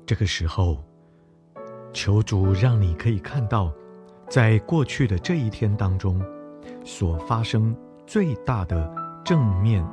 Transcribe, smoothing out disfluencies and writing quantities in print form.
这个时候，求主让你可以看到，在过去的这一天当中，所发生最大的正面